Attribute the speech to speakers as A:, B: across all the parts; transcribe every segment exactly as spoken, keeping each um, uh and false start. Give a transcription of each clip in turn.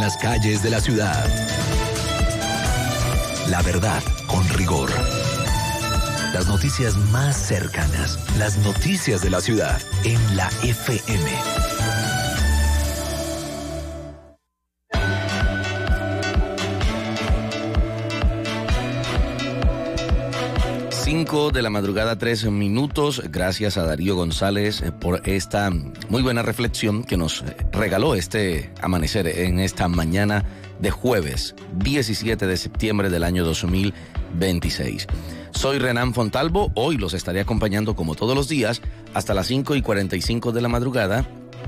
A: las calles de la ciudad. La verdad con rigor. Las noticias más cercanas, las noticias de la ciudad en la F M.
B: cinco de la madrugada, tres minutos. Gracias a Darío González por esta muy buena reflexión que nos regaló este amanecer en esta mañana de jueves diecisiete de septiembre del año dos mil veintiséis. Soy Renan Fontalvo, hoy los estaré acompañando como todos los días hasta las cinco y cuarenta y cinco de la madrugada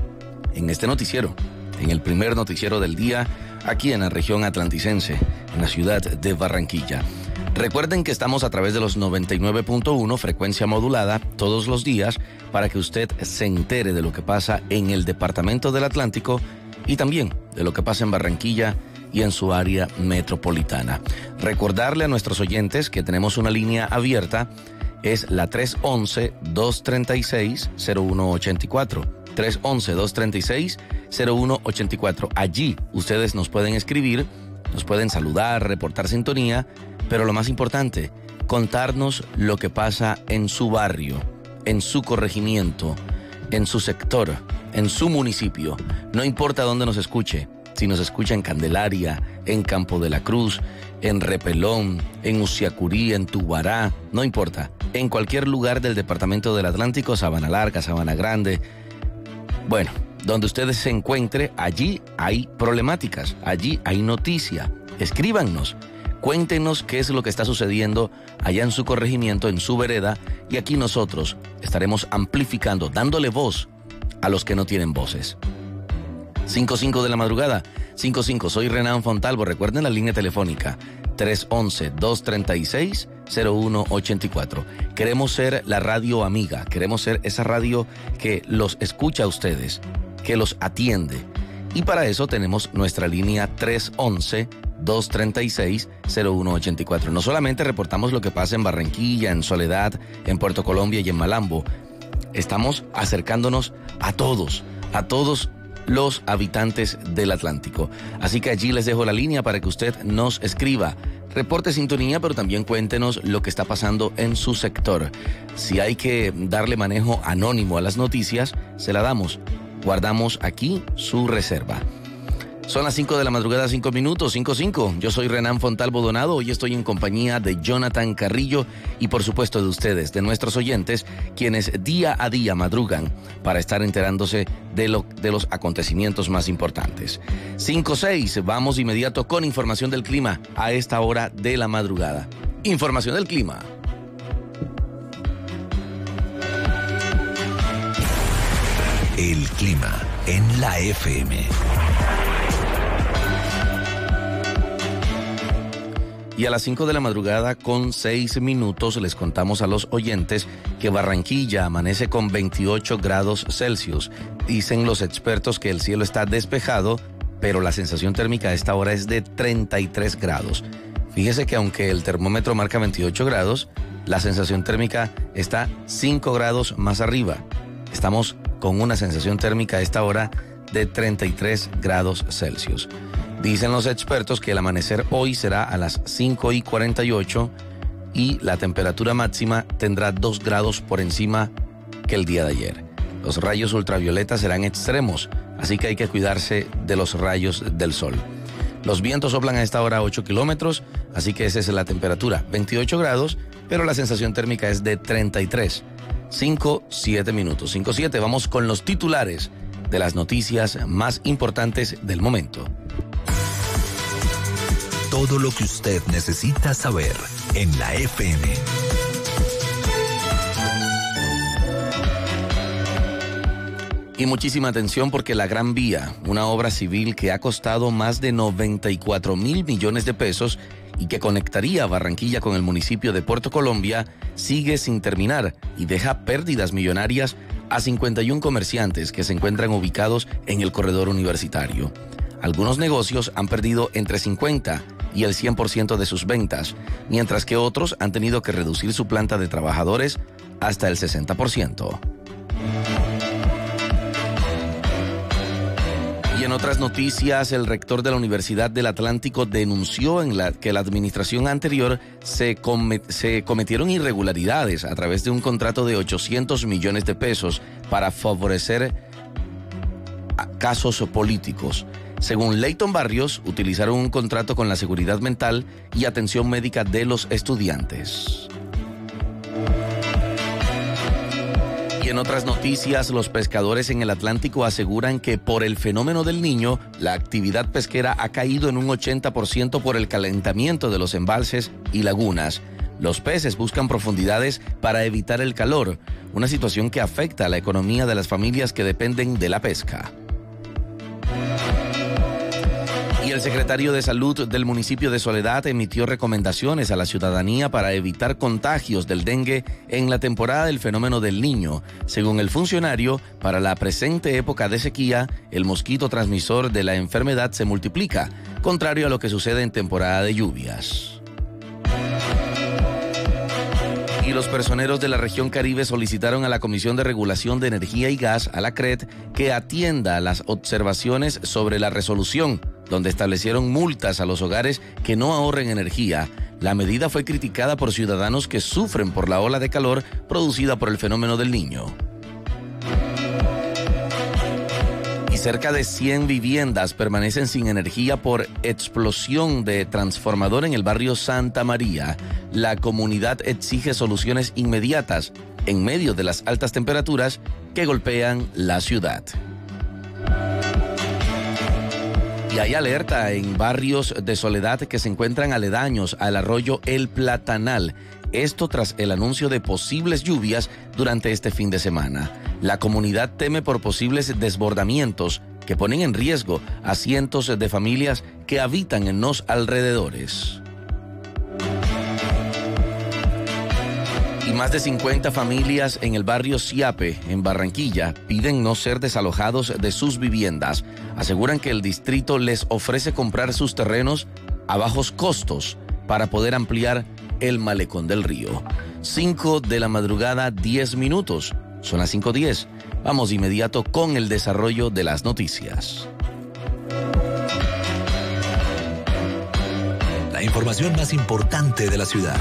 B: en este noticiero, en el primer noticiero del día aquí en la región atlanticense, en la ciudad de Barranquilla. Recuerden que estamos a través de los noventa y nueve punto uno, frecuencia modulada, todos los días, para que usted se entere de lo que pasa en el departamento del Atlántico y también de lo que pasa en Barranquilla y en su área metropolitana. Recordarle a nuestros oyentes que tenemos una línea abierta, es la tres once, dos treinta y seis, cero uno ochenta y cuatro. tres once, dos treinta y seis, cero uno ochenta y cuatro. Allí ustedes nos pueden escribir, nos pueden saludar, reportar sintonía, pero lo más importante, contarnos lo que pasa en su barrio, en su corregimiento, en su sector, en su municipio. No importa dónde nos escuche, si nos escucha en Candelaria, en Campo de la Cruz, en Repelón, en Uciacurí, en Tubará, no importa. En cualquier lugar del departamento del Atlántico, Sabana Larga, Sabana Grande, bueno, donde ustedes se encuentre, allí hay problemáticas, allí hay noticia. Escríbanos. Cuéntenos qué es lo que está sucediendo allá en su corregimiento, en su vereda, y aquí nosotros estaremos amplificando, dándole voz a los que no tienen voces. cinco cinco de la madrugada, cinco cinco, soy Renan Fontalvo. Recuerden la línea telefónica tres once, dos treinta y seis, cero uno ochenta y cuatro. Queremos ser la radio amiga, queremos ser esa radio que los escucha a ustedes, que los atiende. Y para eso tenemos nuestra línea tres once, dos treinta y seis, cero uno ochenta y cuatro. No solamente reportamos lo que pasa en Barranquilla, en Soledad, en Puerto Colombia y en Malambo. Estamos acercándonos a todos, a todos los habitantes del Atlántico. Así que allí les dejo la línea para que usted nos escriba. Reporte sintonía, pero también cuéntenos lo que está pasando en su sector. Si hay que darle manejo anónimo a las noticias, se la damos. Guardamos aquí su reserva. Son las cinco de la madrugada, cinco minutos, cinco cinco. Yo soy Renan Fontalvo Donado. Hoy estoy en compañía de Jonathan Carrillo y por supuesto de ustedes, de nuestros oyentes, quienes día a día madrugan para estar enterándose de, lo, de los acontecimientos más importantes. cinco seis, vamos de inmediato con información del clima a esta hora de la madrugada. Información del clima.
A: El clima en la F M.
B: Y a las cinco de la madrugada con seis minutos les contamos a los oyentes que Barranquilla amanece con veintiocho grados Celsius. Dicen los expertos que el cielo está despejado, pero la sensación térmica a esta hora es de treinta y tres grados. Fíjese que aunque el termómetro marca veintiocho grados, la sensación térmica está cinco grados más arriba. Estamos con una sensación térmica a esta hora de treinta y tres grados Celsius. Dicen los expertos que el amanecer hoy será a las cinco y cuarenta y ocho y la temperatura máxima tendrá dos grados por encima que el día de ayer. Los rayos ultravioletas serán extremos, así que hay que cuidarse de los rayos del sol. Los vientos soplan a esta hora a ocho kilómetros, así que esa es la temperatura, veintiocho grados, pero la sensación térmica es de treinta y tres. cinco, siete minutos. cinco siete, vamos con los titulares de las noticias más importantes del momento.
A: Todo lo que usted necesita saber en la F M.
B: Y muchísima atención porque la Gran Vía, una obra civil que ha costado más de noventa y cuatro mil millones de pesos y que conectaría a Barranquilla con el municipio de Puerto Colombia, sigue sin terminar y deja pérdidas millonarias a cincuenta y uno comerciantes que se encuentran ubicados en el corredor universitario. Algunos negocios han perdido entre cincuenta y el cien por ciento de sus ventas, mientras que otros han tenido que reducir su planta de trabajadores hasta el sesenta por ciento. Y en otras noticias, el rector de la Universidad del Atlántico denunció en la, que la administración anterior se, comet, se cometieron irregularidades a través de un contrato de ochocientos millones de pesos para favorecer casos políticos. Según Leighton Barrios, utilizaron un contrato con la seguridad mental y atención médica de los estudiantes. Y en otras noticias, los pescadores en el Atlántico aseguran que por el fenómeno del Niño, la actividad pesquera ha caído en un ochenta por ciento por el calentamiento de los embalses y lagunas. Los peces buscan profundidades para evitar el calor, una situación que afecta a la economía de las familias que dependen de la pesca. Y el secretario de Salud del municipio de Soledad emitió recomendaciones a la ciudadanía para evitar contagios del dengue en la temporada del fenómeno del Niño. Según el funcionario, para la presente época de sequía, el mosquito transmisor de la enfermedad se multiplica, contrario a lo que sucede en temporada de lluvias. Y los personeros de la región Caribe solicitaron a la Comisión de Regulación de Energía y Gas, a la C R E T, que atienda las observaciones sobre la resolución, donde establecieron multas a los hogares que no ahorren energía. La medida fue criticada por ciudadanos que sufren por la ola de calor producida por el fenómeno del Niño. Y cerca de cien viviendas permanecen sin energía por explosión de transformador en el barrio Santa María. La comunidad exige soluciones inmediatas en medio de las altas temperaturas que golpean la ciudad. Y hay alerta en barrios de Soledad que se encuentran aledaños al arroyo El Platanal. Esto tras el anuncio de posibles lluvias durante este fin de semana. La comunidad teme por posibles desbordamientos que ponen en riesgo a cientos de familias que habitan en los alrededores. Y más de cincuenta familias en el barrio Siape, en Barranquilla, piden no ser desalojados de sus viviendas. Aseguran que el distrito les ofrece comprar sus terrenos a bajos costos para poder ampliar el malecón del río. cinco de la madrugada, diez minutos. Son las cinco diez. Vamos de inmediato con el desarrollo de las noticias.
A: La información más importante de la ciudad.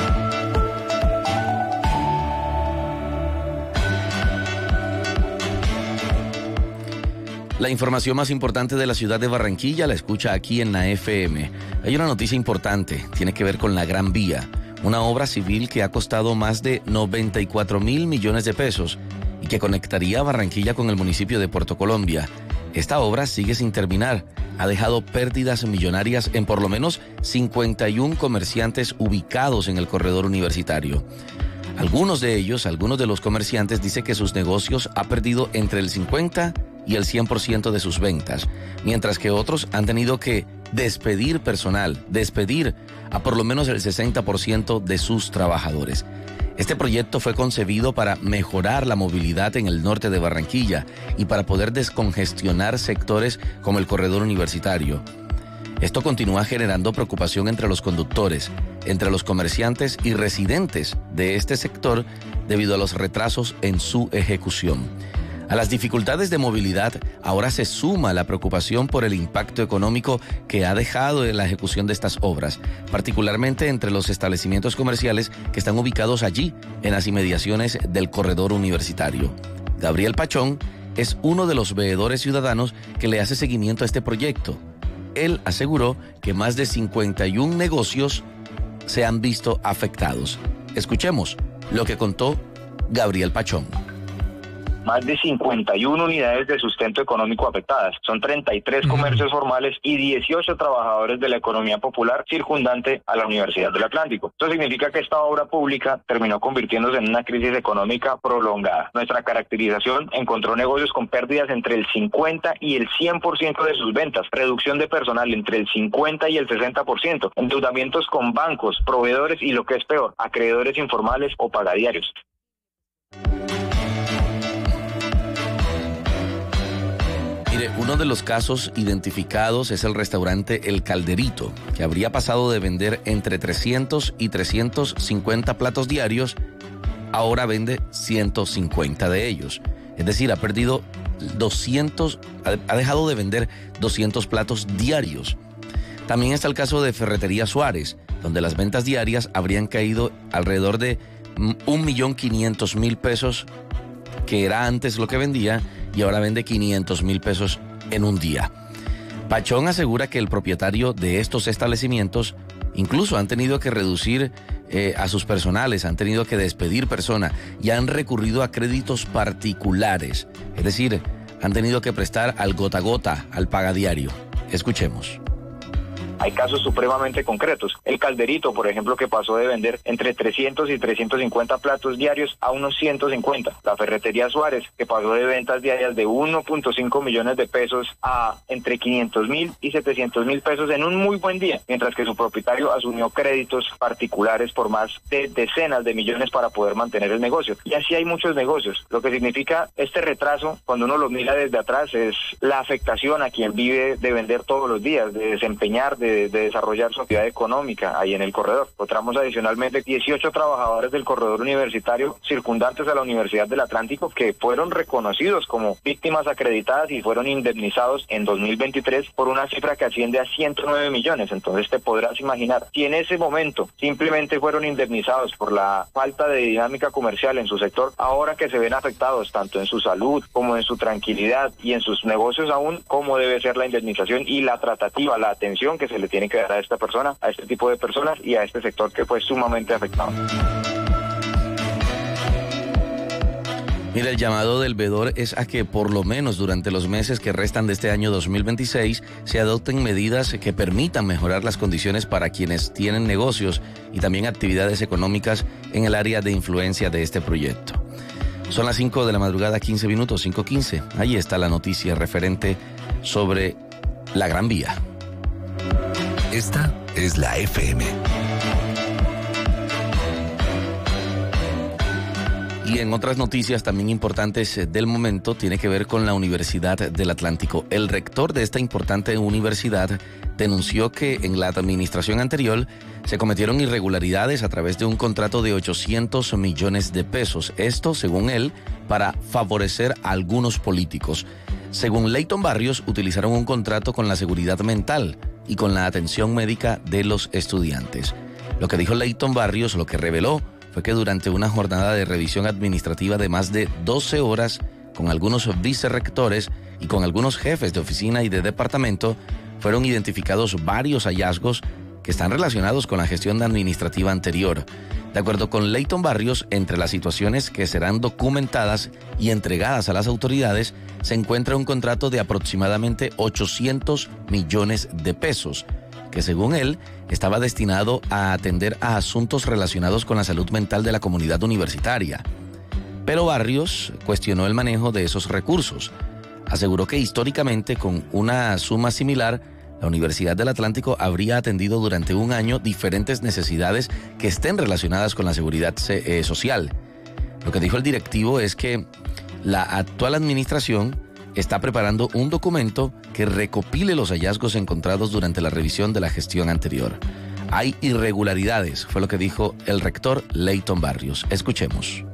B: La información más importante de la ciudad de Barranquilla la escucha aquí en la F M. Hay una noticia importante, tiene que ver con la Gran Vía, una obra civil que ha costado más de noventa y cuatro mil millones de pesos y que conectaría a Barranquilla con el municipio de Puerto Colombia. Esta obra sigue sin terminar, ha dejado pérdidas millonarias en por lo menos cincuenta y uno comerciantes ubicados en el corredor universitario. Algunos de ellos, algunos de los comerciantes dicen que sus negocios han perdido entre el cincuenta y el cien por ciento de sus ventas, mientras que otros han tenido que despedir personal, despedir a por lo menos el sesenta por ciento de sus trabajadores. Este proyecto fue concebido para mejorar la movilidad en el norte de Barranquilla y para poder descongestionar sectores como el corredor universitario. Esto continúa generando preocupación entre los conductores, entre los comerciantes y residentes de este sector debido a los retrasos en su ejecución. A las dificultades de movilidad, ahora se suma la preocupación por el impacto económico que ha dejado en la ejecución de estas obras, particularmente entre los establecimientos comerciales que están ubicados allí, en las inmediaciones del corredor universitario. Gabriel Pachón es uno de los veedores ciudadanos que le hace seguimiento a este proyecto. Él aseguró que más de cincuenta y uno negocios se han visto afectados. Escuchemos lo que contó Gabriel Pachón.
C: Más de cincuenta y una unidades de sustento económico afectadas. Son treinta y tres comercios formales y dieciocho trabajadores de la economía popular circundante a la Universidad del Atlántico. Esto significa que esta obra pública terminó convirtiéndose en una crisis económica prolongada. Nuestra caracterización encontró negocios con pérdidas entre el cincuenta y el cien por ciento de sus ventas, reducción de personal entre el cincuenta y el sesenta por ciento, endeudamientos con bancos, proveedores y, lo que es peor, acreedores informales o pagadiarios.
B: Mire, uno de los casos identificados es el restaurante El Calderito, que habría pasado de vender entre trescientos y trescientos cincuenta platos diarios, ahora vende ciento cincuenta de ellos. Es decir, ha perdido doscientos, ha dejado de vender doscientos platos diarios. También está el caso de Ferretería Suárez, donde las ventas diarias habrían caído alrededor de un millón quinientos mil pesos, que era antes lo que vendía, y ahora vende quinientos mil pesos en un día. Pachón asegura que el propietario de estos establecimientos incluso han tenido que reducir eh, a sus personales, han tenido que despedir personas y han recurrido a créditos particulares. Es decir, han tenido que prestar al gota a gota, al pagadiario. Escuchemos.
C: Hay casos supremamente concretos. El Calderito, por ejemplo, que pasó de vender entre trescientos y trescientos cincuenta platos diarios a unos ciento cincuenta. La Ferretería Suárez, que pasó de ventas diarias de uno punto cinco millones de pesos a entre quinientos mil y setecientos mil pesos en un muy buen día, mientras que su propietario asumió créditos particulares por más de decenas de millones para poder mantener el negocio. Y así hay muchos negocios. Lo que significa este retraso, cuando uno lo mira desde atrás, es la afectación a quien vive de vender todos los días, de desempeñar, de De, de desarrollar su actividad económica ahí en el corredor. Encontramos adicionalmente dieciocho trabajadores del corredor universitario circundantes a la Universidad del Atlántico que fueron reconocidos como víctimas acreditadas y fueron indemnizados en dos mil veintitrés por una cifra que asciende a ciento nueve millones. Entonces te podrás imaginar, si en ese momento simplemente fueron indemnizados por la falta de dinámica comercial en su sector, ahora que se ven afectados tanto en su salud como en su tranquilidad y en sus negocios aún, cómo debe ser la indemnización y la tratativa, la atención que se le tiene que dar a esta persona, a este tipo de personas y a este sector que fue sumamente afectado.
B: Mira, el llamado del veedor es a que por lo menos durante los meses que restan de este año dos mil veintiséis se adopten medidas que permitan mejorar las condiciones para quienes tienen negocios y también actividades económicas en el área de influencia de este proyecto. Son las cinco de la madrugada, quince minutos, cinco quince. Ahí está la noticia referente sobre la Gran Vía.
A: Esta es la F M.
B: Y en otras noticias también importantes del momento, tiene que ver con la Universidad del Atlántico. El rector de esta importante universidad denunció que en la administración anterior se cometieron irregularidades a través de un contrato de ochocientos millones de pesos. Esto, según él, para favorecer a algunos políticos. Según Leyton Barrios, utilizaron un contrato con la seguridad mental y con la atención médica de los estudiantes. Lo que dijo Leyton Barrios, lo que reveló, fue que durante una jornada de revisión administrativa de más de doce horas, con algunos vicerrectores y con algunos jefes de oficina y de departamento, fueron identificados varios hallazgos que están relacionados con la gestión administrativa anterior. De acuerdo con Leyton Barrios, entre las situaciones que serán documentadas y entregadas a las autoridades, se encuentra un contrato de aproximadamente ochocientos millones de pesos, que según él estaba destinado a atender a asuntos relacionados con la salud mental de la comunidad universitaria. Pero Barrios cuestionó el manejo de esos recursos. Aseguró que históricamente, con una suma similar, la Universidad del Atlántico habría atendido durante un año diferentes necesidades que estén relacionadas con la seguridad eh, social. Lo que dijo el directivo es que la actual administración está preparando un documento que recopile los hallazgos encontrados durante la revisión de la gestión anterior. Hay irregularidades, fue lo que dijo el rector Leyton Barrios. Escuchemos.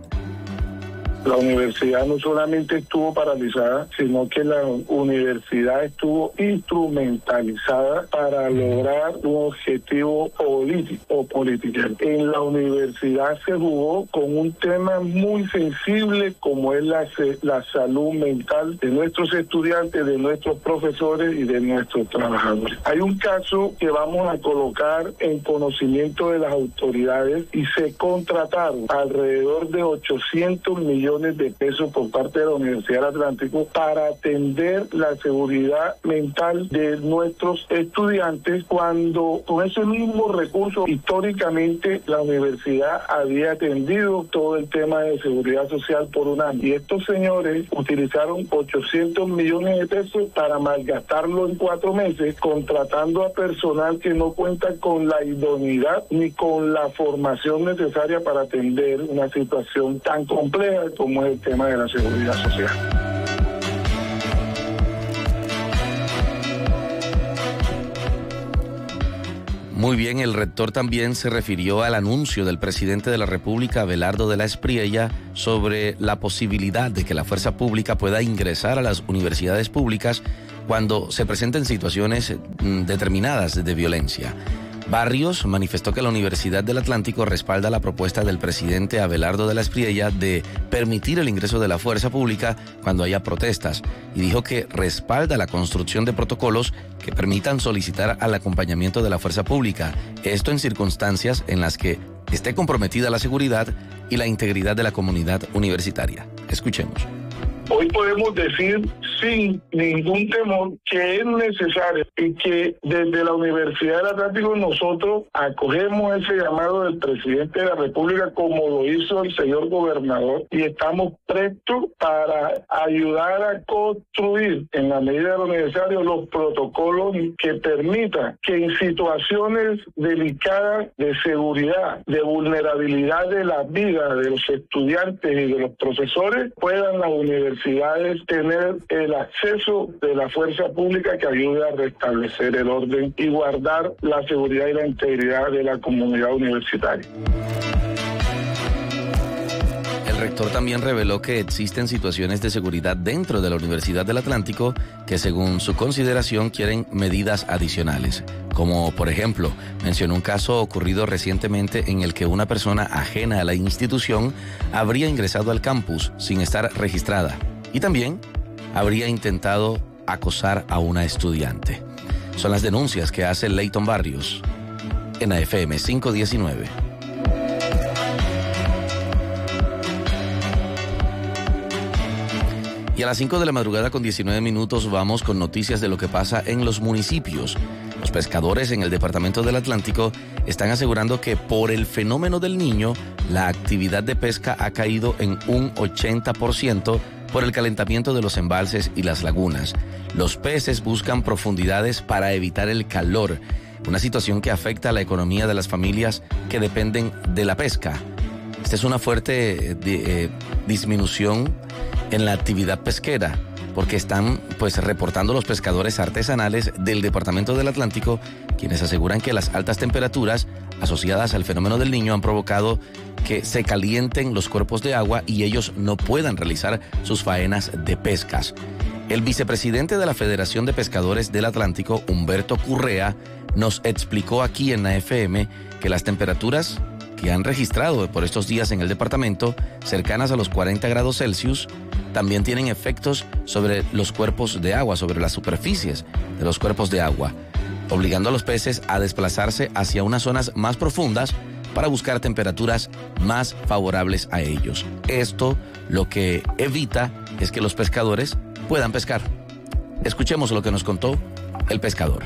D: La universidad no solamente estuvo paralizada, sino que la universidad estuvo instrumentalizada para lograr un objetivo político o politiquero. En la universidad se jugó con un tema muy sensible como es la, la salud mental de nuestros estudiantes, de nuestros profesores y de nuestros trabajadores. Hay un caso que vamos a colocar en conocimiento de las autoridades y se contrataron alrededor de ochocientos millones de pesos por parte de la Universidad del Atlántico para atender la seguridad mental de nuestros estudiantes, cuando con ese mismo recurso históricamente la universidad había atendido todo el tema de seguridad social por un año. Y estos señores utilizaron ochocientos millones de pesos para malgastarlo en cuatro meses, contratando a personal que no cuenta con la idoneidad ni con la formación necesaria para atender una situación tan compleja como es el tema de la seguridad social.
B: Muy Muy bien, el rector también se refirió al anuncio del presidente de la República, Abelardo de la Espriella, sobre la posibilidad de que la fuerza pública pueda ingresar a las universidades públicas cuando se presenten situaciones determinadas de violencia. Barrios manifestó que la Universidad del Atlántico respalda la propuesta del presidente Abelardo de la Espriella de permitir el ingreso de la fuerza pública cuando haya protestas y dijo que respalda la construcción de protocolos que permitan solicitar al acompañamiento de la fuerza pública, esto en circunstancias en las que esté comprometida la seguridad y la integridad de la comunidad universitaria. Escuchemos.
D: Hoy podemos decir sin ningún temor que es necesario y que desde la Universidad del Atlántico nosotros acogemos ese llamado del presidente de la República como lo hizo el señor gobernador y estamos prestos para ayudar a construir en la medida de lo necesario los protocolos que permitan que en situaciones delicadas de seguridad, de vulnerabilidad de la vida de los estudiantes y de los profesores puedan las universidades tener el acceso de la fuerza pública que ayude a restablecer el orden y guardar la seguridad y la integridad de la comunidad universitaria.
B: El rector también reveló que existen situaciones de seguridad dentro de la Universidad del Atlántico que, según su consideración, quieren medidas adicionales. Como, por ejemplo, mencionó un caso ocurrido recientemente en el que una persona ajena a la institución habría ingresado al campus sin estar registrada y también habría intentado acosar a una estudiante. Son las denuncias que hace Leyton Barrios en A F M cinco diecinueve. Y a las cinco de la madrugada con diecinueve minutos vamos con noticias de lo que pasa en los municipios. Los pescadores en el departamento del Atlántico están asegurando que por el fenómeno del Niño, la actividad de pesca ha caído en un ochenta por ciento por el calentamiento de los embalses y las lagunas. Los peces buscan profundidades para evitar el calor, una situación que afecta a la economía de las familias que dependen de la pesca. Esta es una fuerte eh, disminución en la actividad pesquera, porque están pues reportando los pescadores artesanales del departamento del Atlántico, quienes aseguran que las altas temperaturas asociadas al fenómeno del Niño han provocado que se calienten los cuerpos de agua y ellos no puedan realizar sus faenas de pescas. El vicepresidente de la Federación de Pescadores del Atlántico, Humberto Currea, nos explicó aquí en la F M que las temperaturas que han registrado por estos días en el departamento, cercanas a los cuarenta grados Celsius, también tienen efectos sobre los cuerpos de agua, sobre las superficies de los cuerpos de agua, obligando a los peces a desplazarse hacia unas zonas más profundas para buscar temperaturas más favorables a ellos. Esto lo que evita es que los pescadores puedan pescar. Escuchemos lo que nos contó el pescador.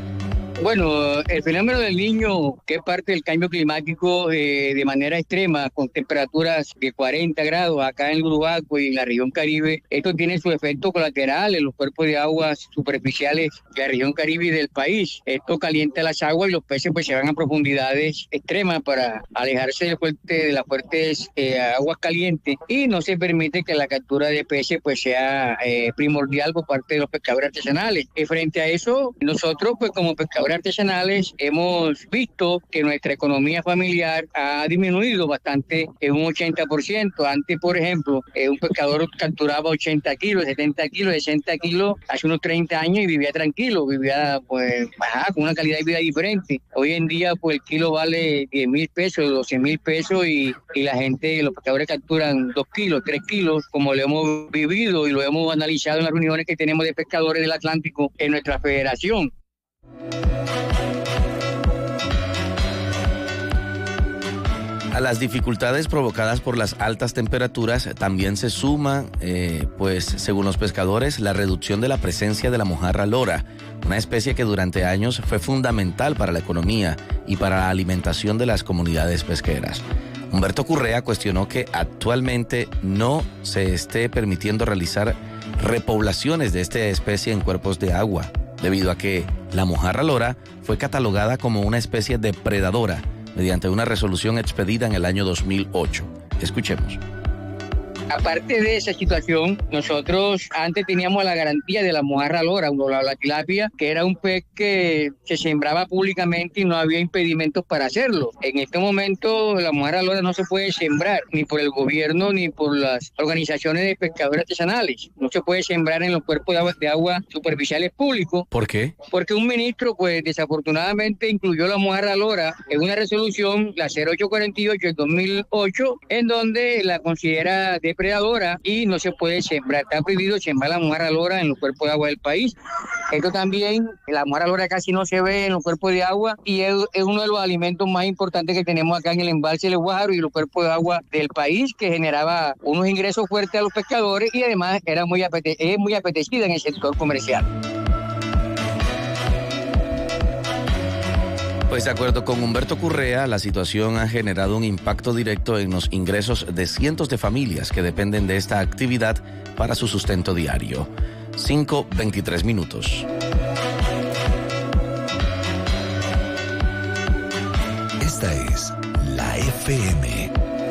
E: Bueno, el fenómeno del Niño, que es parte del cambio climático eh, de manera extrema, con temperaturas de cuarenta grados acá en el Uruguaco y en la región Caribe, esto tiene su efecto colateral en los cuerpos de aguas superficiales de la región Caribe y del país. Esto calienta las aguas y los peces pues se van a profundidades extremas para alejarse de, fuerte, de las fuertes eh, aguas calientes y no se permite que la captura de peces pues sea eh, primordial por parte de los pescadores artesanales. Y frente a eso, nosotros pues como pescadores artesanales hemos visto que nuestra economía familiar ha disminuido bastante en un ochenta por ciento. Antes, por ejemplo, eh, un pescador capturaba ochenta kilos, setenta kilos, sesenta kilos hace unos treinta años y vivía tranquilo, vivía pues ajá, con una calidad de vida diferente. Hoy en día pues el kilo vale diez mil pesos, doce mil pesos y, y la gente, los pescadores capturan dos kilos, tres kilos, como lo hemos vivido y lo hemos analizado en las reuniones que tenemos de pescadores del Atlántico en nuestra federación.
B: A las dificultades provocadas por las altas temperaturas también se suma, eh, pues según los pescadores, la reducción de la presencia de la mojarra lora, una especie que durante años fue fundamental para la economía y para la alimentación de las comunidades pesqueras. Humberto Currea cuestionó que actualmente no se esté permitiendo realizar repoblaciones de esta especie en cuerpos de agua, debido a que la mojarra lora fue catalogada como una especie depredadora mediante una resolución expedida en el año dos mil ocho. Escuchemos.
E: Aparte de esa situación, nosotros antes teníamos la garantía de la mojarra lora, la, la tilapia, que era un pez que se sembraba públicamente y no había impedimentos para hacerlo. En este momento la mojarra lora no se puede sembrar ni por el gobierno ni por las organizaciones de pescadores artesanales. No se puede sembrar en los cuerpos de agua, de agua superficiales públicos.
B: ¿Por qué?
E: Porque un ministro, pues desafortunadamente incluyó la mojarra lora en una resolución, la cero ocho cuarenta y ocho del dos mil ocho, en donde la considera depredadora y no se puede sembrar. Está prohibido sembrar la mojarra lora en los cuerpos de agua del país. Esto también, la mojarra lora casi no se ve en los cuerpos de agua y es, es uno de los alimentos más importantes que tenemos acá en el embalse del Guájaro y los cuerpos de agua del país, que generaba unos ingresos fuertes a los pescadores y además era muy, apete- es muy apetecida en el sector comercial.
B: Pues de acuerdo con Humberto Currea, la situación ha generado un impacto directo en los ingresos de cientos de familias que dependen de esta actividad para su sustento diario. cinco veintitrés minutos.
A: Esta es la F M.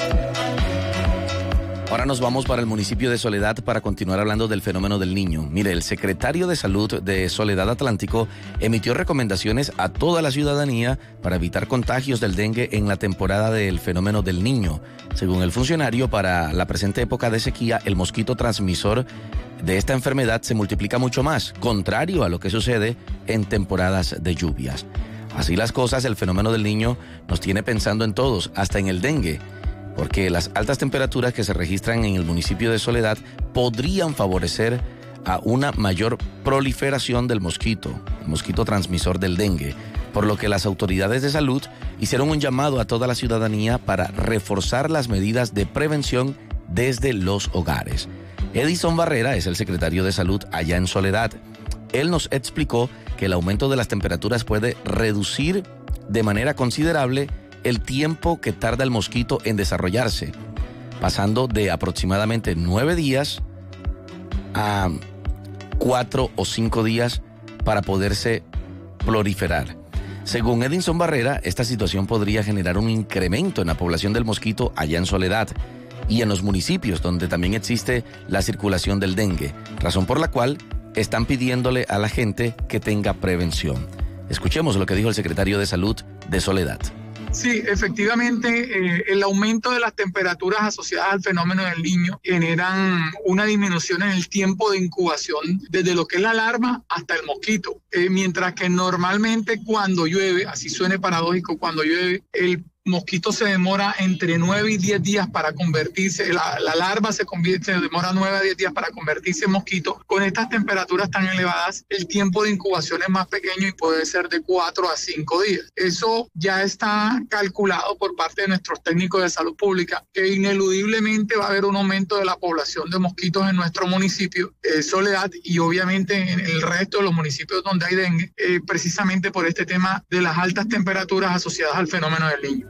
B: Ahora nos vamos para el municipio de Soledad para continuar hablando del fenómeno del niño. Mire, el secretario de Salud de Soledad Atlántico emitió recomendaciones a toda la ciudadanía para evitar contagios del dengue en la temporada del fenómeno del niño. Según el funcionario, para la presente época de sequía, el mosquito transmisor de esta enfermedad se multiplica mucho más, contrario a lo que sucede en temporadas de lluvias. Así las cosas, el fenómeno del niño nos tiene pensando en todos, hasta en el dengue, porque las altas temperaturas que se registran en el municipio de Soledad podrían favorecer a una mayor proliferación del mosquito, el mosquito transmisor del dengue, por lo que las autoridades de salud hicieron un llamado a toda la ciudadanía para reforzar las medidas de prevención desde los hogares. Edison Barrera es el secretario de Salud allá en Soledad. Él nos explicó que el aumento de las temperaturas puede reducir de manera considerable el tiempo que tarda el mosquito en desarrollarse, pasando de aproximadamente nueve días a cuatro o cinco días para poderse proliferar. Según Edison Barrera, esta situación podría generar un incremento en la población del mosquito allá en Soledad y en los municipios donde también existe la circulación del dengue, razón por la cual están pidiéndole a la gente que tenga prevención. Escuchemos lo que dijo el secretario de Salud de Soledad.
F: Sí, efectivamente, eh, el aumento de las temperaturas asociadas al fenómeno del niño generan una disminución en el tiempo de incubación desde lo que es la larva hasta el mosquito. Eh, mientras que normalmente cuando llueve, así suene paradójico, cuando llueve, el mosquito se demora entre nueve y diez días para convertirse, la, la larva se convierte, se demora nueve a diez días para convertirse en mosquito. Con estas temperaturas tan elevadas, el tiempo de incubación es más pequeño y puede ser de cuatro a cinco días. Eso ya está calculado por parte de nuestros técnicos de salud pública, que ineludiblemente va a haber un aumento de la población de mosquitos en nuestro municipio, eh, Soledad, y obviamente en el resto de los municipios donde hay dengue, eh, precisamente por este tema de las altas temperaturas asociadas al fenómeno del niño.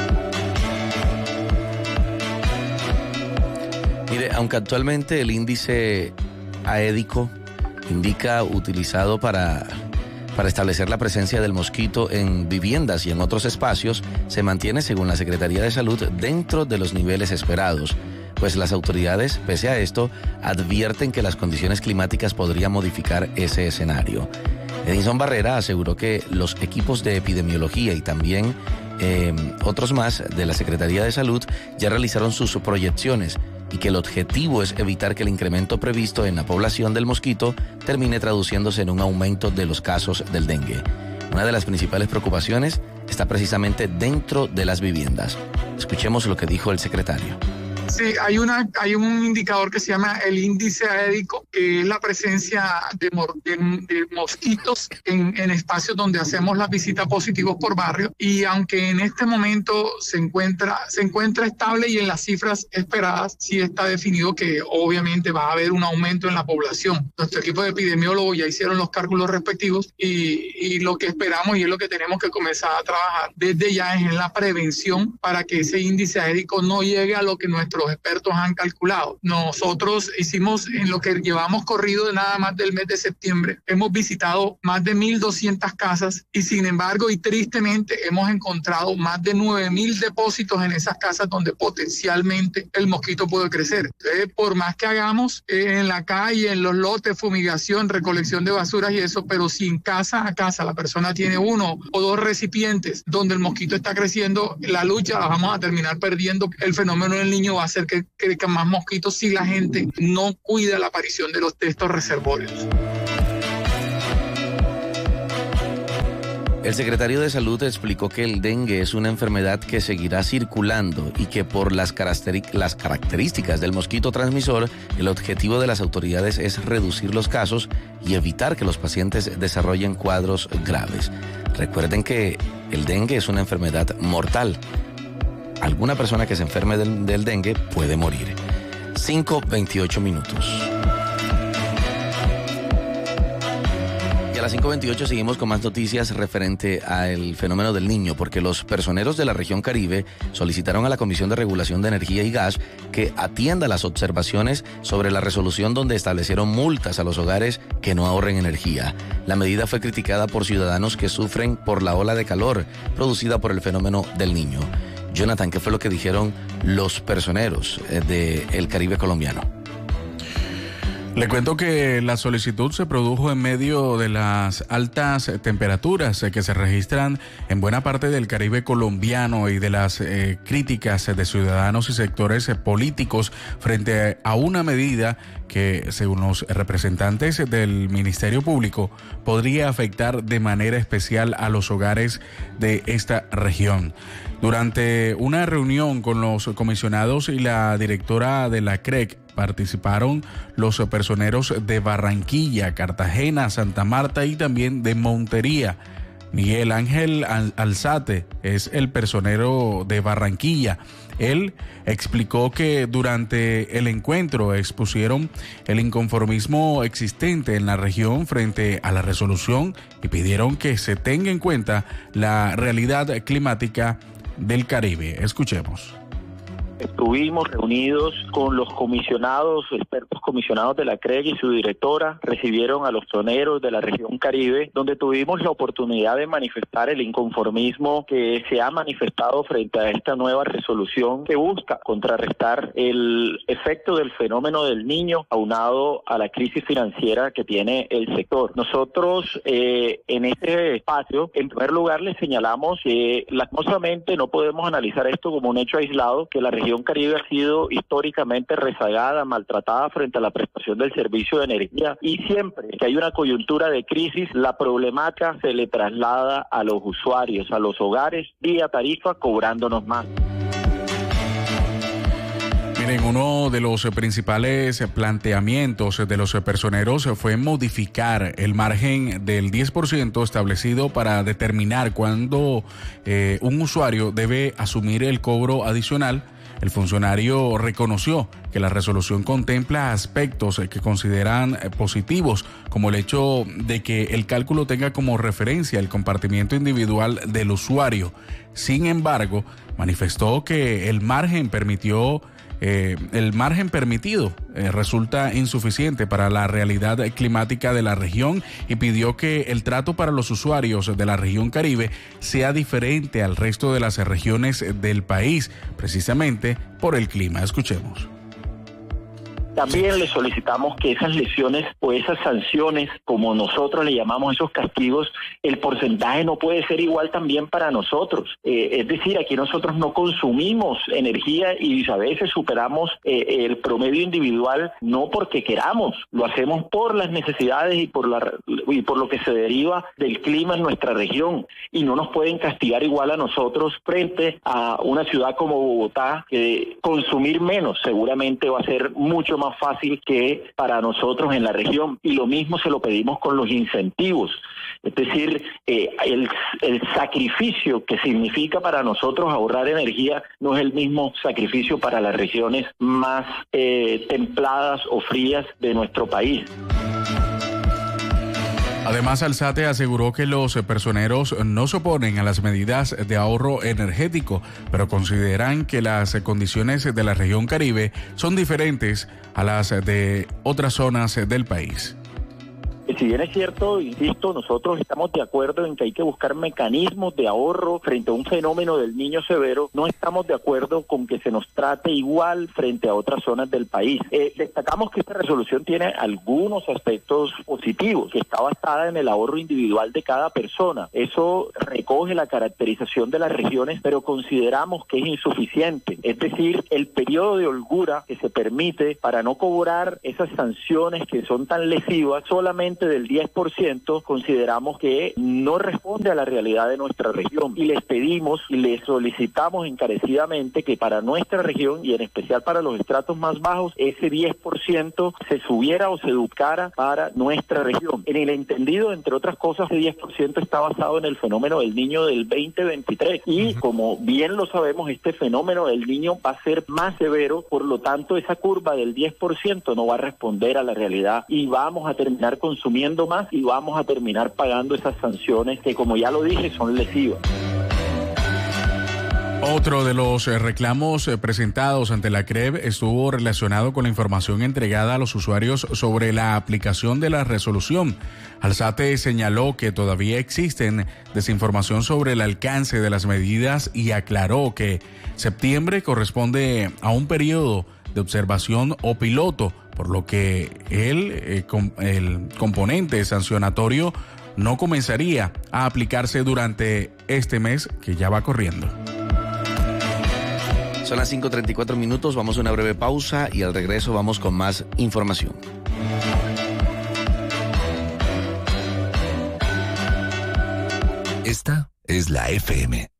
B: Mire, aunque actualmente el índice aédico indica utilizado para, para establecer la presencia del mosquito en viviendas y en otros espacios, se mantiene, según la Secretaría de Salud, dentro de los niveles esperados, pues las autoridades, pese a esto, advierten que las condiciones climáticas podrían modificar ese escenario. Edison Barrera aseguró que los equipos de epidemiología y también eh, otros más de la Secretaría de Salud ya realizaron sus proyecciones y que el objetivo es evitar que el incremento previsto en la población del mosquito termine traduciéndose en un aumento de los casos del dengue. Una de las principales preocupaciones está precisamente dentro de las viviendas. Escuchemos lo que dijo el secretario.
F: Sí, hay, una, hay un indicador que se llama el índice aédico, que es la presencia de, mor, de, de mosquitos en, en espacios donde hacemos las visitas positivos por barrio, y aunque en este momento se encuentra, se encuentra estable y en las cifras esperadas, sí está definido que obviamente va a haber un aumento en la población. Nuestro equipo de epidemiólogos ya hicieron los cálculos respectivos y, y lo que esperamos y es lo que tenemos que comenzar a trabajar desde ya es en la prevención para que ese índice aédico no llegue a lo que nuestro nuestros expertos han calculado. Nosotros hicimos, en lo que llevamos corrido de nada más del mes de septiembre, hemos visitado más de mil doscientas casas y sin embargo y tristemente hemos encontrado más de nueve mil depósitos en esas casas donde potencialmente el mosquito puede crecer. Entonces, por más que hagamos eh, en la calle, en los lotes, fumigación, recolección de basuras y eso, pero si en casa a casa la persona tiene uno o dos recipientes donde el mosquito está creciendo, la lucha la vamos a terminar perdiendo. El fenómeno del niño va a hacer que crezcan más mosquitos si la gente no cuida la aparición de, los, de estos reservorios.
B: El secretario de Salud explicó que el dengue es una enfermedad que seguirá circulando y que por las, las características del mosquito transmisor, el objetivo de las autoridades es reducir los casos y evitar que los pacientes desarrollen cuadros graves. Recuerden que el dengue es una enfermedad mortal. Alguna persona que se enferme del, del dengue puede morir. cinco veintiocho minutos. A las cinco veintiocho seguimos con más noticias referente al fenómeno del niño, porque los personeros de la región Caribe solicitaron a la Comisión de Regulación de Energía y Gas que atienda las observaciones sobre la resolución donde establecieron multas a los hogares que no ahorren energía. La medida fue criticada por ciudadanos que sufren por la ola de calor producida por el fenómeno del niño. Jonathan, ¿qué fue lo que dijeron los personeros del Caribe colombiano?
G: Le cuento que la solicitud se produjo en medio de las altas temperaturas que se registran en buena parte del Caribe colombiano y de las eh, críticas de ciudadanos y sectores políticos frente a una medida que, según los representantes del Ministerio Público, podría afectar de manera especial a los hogares de esta región. Durante una reunión con los comisionados y la directora de la C R E C, participaron los personeros de Barranquilla, Cartagena, Santa Marta y también de Montería. Miguel Ángel Alzate es el personero de Barranquilla. Él explicó que durante el encuentro expusieron el inconformismo existente en la región frente a la resolución y pidieron que se tenga en cuenta la realidad climática del Caribe. Escuchemos.
H: Estuvimos reunidos con los comisionados, expertos comisionados de la C R E C y su directora, recibieron a los pioneros de la región Caribe, donde tuvimos la oportunidad de manifestar el inconformismo que se ha manifestado frente a esta nueva resolución que busca contrarrestar el efecto del fenómeno del niño aunado a la crisis financiera que tiene el sector. Nosotros eh, en este espacio, en primer lugar, les señalamos que lastimosamente no podemos analizar esto como un hecho aislado, que la región Caribe ha sido históricamente rezagada, maltratada frente a la prestación del servicio de energía y siempre que hay una coyuntura de crisis, la problemática se le traslada a los usuarios, a los hogares, vía tarifa, cobrándonos más.
G: Miren, uno de los principales planteamientos de los personeros fue modificar el margen del diez por ciento establecido para determinar cuándo eh, un usuario debe asumir el cobro adicional. El funcionario reconoció que la resolución contempla aspectos que consideran positivos, como el hecho de que el cálculo tenga como referencia el compartimiento individual del usuario. Sin embargo, manifestó que el margen permitió Eh, el margen permitido eh, resulta insuficiente para la realidad climática de la región y pidió que el trato para los usuarios de la región Caribe sea diferente al resto de las regiones del país, precisamente por el clima. Escuchemos.
H: También le solicitamos que esas lesiones o esas sanciones, como nosotros le llamamos esos castigos, el porcentaje no puede ser igual también para nosotros. Eh, es decir, aquí nosotros no consumimos energía y a veces superamos eh, el promedio individual no porque queramos, lo hacemos por las necesidades y por, la, y por lo que se deriva del clima en nuestra región. Y no nos pueden castigar igual a nosotros frente a una ciudad como Bogotá, que consumir menos seguramente va a ser mucho más más fácil que para nosotros en la región, y lo mismo se lo pedimos con los incentivos, es decir, eh, el, el sacrificio que significa para nosotros ahorrar energía no es el mismo sacrificio para las regiones más eh, templadas o frías de nuestro país.
G: Además, Alzate aseguró que los personeros no se oponen a las medidas de ahorro energético, pero consideran que las condiciones de la región Caribe son diferentes a las de otras zonas del país.
H: Si bien es cierto, insisto, nosotros estamos de acuerdo en que hay que buscar mecanismos de ahorro frente a un fenómeno del Niño severo, no estamos de acuerdo con que se nos trate igual frente a otras zonas del país. Eh, destacamos que esta resolución tiene algunos aspectos positivos, que está basada en el ahorro individual de cada persona. Eso recoge la caracterización de las regiones, pero consideramos que es insuficiente. Es decir, el periodo de holgura que se permite para no cobrar esas sanciones que son tan lesivas solamente del diez por ciento, consideramos que no responde a la realidad de nuestra región y les pedimos y les solicitamos encarecidamente que para nuestra región y en especial para los estratos más bajos, ese diez por ciento se subiera o se educara para nuestra región. En el entendido, entre otras cosas, ese diez por ciento está basado en el fenómeno del Niño del veinte veintitrés y como bien lo sabemos, este fenómeno del Niño va a ser más severo, por lo tanto esa curva del diez por ciento no va a responder a la realidad y vamos a terminar consumiendo más y vamos a terminar pagando esas sanciones que, como ya lo dije, son lesivas.
G: Otro de los reclamos presentados ante la C R E V estuvo relacionado con la información entregada a los usuarios sobre la aplicación de la resolución. Alzate señaló que todavía existen desinformación sobre el alcance de las medidas y aclaró que septiembre corresponde a un periodo de observación o piloto, por lo que el, eh, com, el componente sancionatorio no comenzaría a aplicarse durante este mes que ya va corriendo.
B: Son las cinco treinta y cuatro minutos, vamos a una breve pausa y al regreso vamos con más información.
A: Esta es la F M.